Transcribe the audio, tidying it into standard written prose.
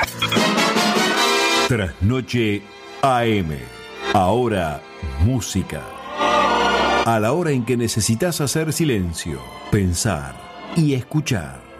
Trasnoche AM. Ahora, música. A la hora en que necesitas hacer silencio, pensar y escuchar.